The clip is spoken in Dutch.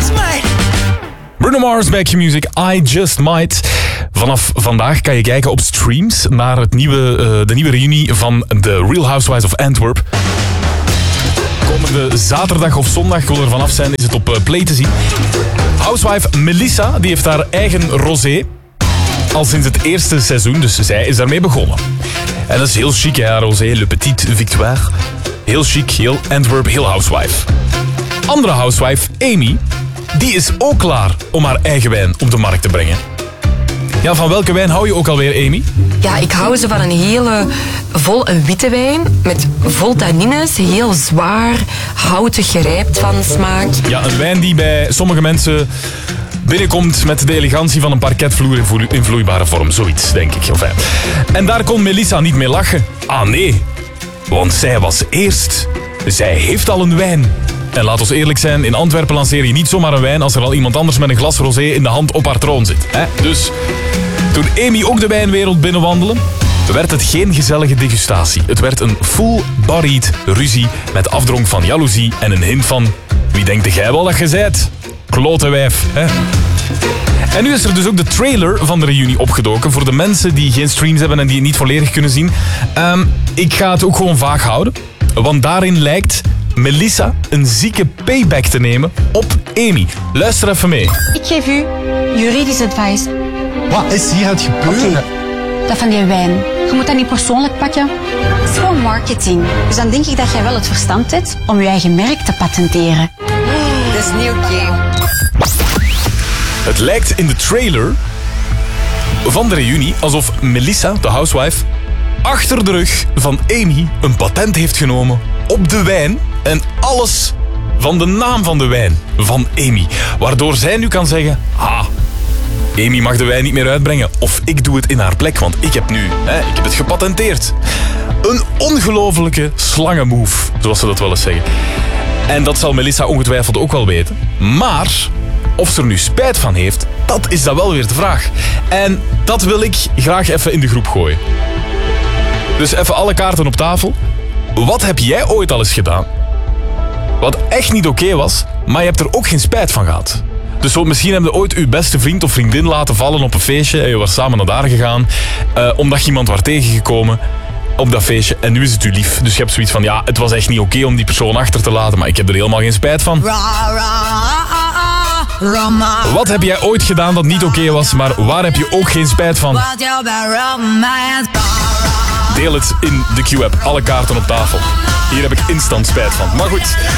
Bruno Mars bij Q-Music, I Just Might. Vanaf vandaag kan je kijken op streams naar de nieuwe reunie van The Real Housewives of Antwerp. Komende zaterdag of zondag, ik wil er vanaf zijn, is het op Play te zien. Housewife Melissa, die heeft haar eigen rosé. Al sinds het eerste seizoen, dus zij is daarmee begonnen. En dat is heel chic, hè, rosé, Le Petit Victoire. Heel chic, heel Antwerp, heel housewife. Andere housewife, Amy, die is ook klaar om haar eigen wijn op de markt te brengen. Ja, van welke wijn hou je ook alweer, Amy? Ja, ik hou ze van een hele een witte wijn met vol tannines, heel zwaar, houtig gerijpt van smaak. Ja, een wijn die bij sommige mensen binnenkomt met de elegantie van een parketvloer in vloeibare vorm. Zoiets, denk ik. Enfin. En daar kon Melissa niet mee lachen. Ah nee, want zij was eerst. Zij heeft al een wijn. En laat ons eerlijk zijn, in Antwerpen lanceer je niet zomaar een wijn als er al iemand anders met een glas rosé in de hand op haar troon zit. Hè? Dus toen Amy ook de wijnwereld binnenwandelde, werd het geen gezellige degustatie. Het werd een full-bodied ruzie met afdronk van jaloezie en een hint van: wie denkt jij wel dat je zijt? Klote wijf, hè? En nu is er dus ook de trailer van de reunie opgedoken voor de mensen die geen streams hebben en die het niet volledig kunnen zien. Ik ga het ook gewoon vaag houden, want daarin lijkt Melissa een zieke payback te nemen op Amy. Luister even mee. Ik geef u juridisch advies. Wat is hier het gebeuren? Okay. Dat van die wijn. Je moet dat niet persoonlijk pakken. Het is gewoon marketing. Dus dan denk ik dat jij wel het verstand hebt om je eigen merk te patenteren. Dat is niet oké. Het lijkt in de trailer van de reunie alsof Melissa, de housewife, achter de rug van Amy een patent heeft genomen op de wijn en alles van de naam van de wijn van Amy. Waardoor zij nu kan zeggen: Amy mag de wijn niet meer uitbrengen. Of ik doe het in haar plek, want ik heb het gepatenteerd. Een ongelofelijke slangenmove, zoals ze dat wel eens zeggen. En dat zal Melissa ongetwijfeld ook wel weten. Maar of ze er nu spijt van heeft, dat is dan wel weer de vraag. En dat wil ik graag even in de groep gooien. Dus even alle kaarten op tafel. Wat heb jij ooit al eens gedaan wat echt niet oké was, maar je hebt er ook geen spijt van gehad? Dus misschien heb je ooit je beste vriend of vriendin laten vallen op een feestje en je was samen naar daar gegaan, omdat je iemand was tegengekomen op dat feestje en nu is het u lief. Dus je hebt zoiets van: ja, het was echt niet oké om die persoon achter te laten, maar ik heb er helemaal geen spijt van. Wat heb jij ooit gedaan dat niet oké was, maar waar heb je ook geen spijt van? Deel het in de Q-app. Alle kaarten op tafel. Hier heb ik instant spijt van. Maar goed.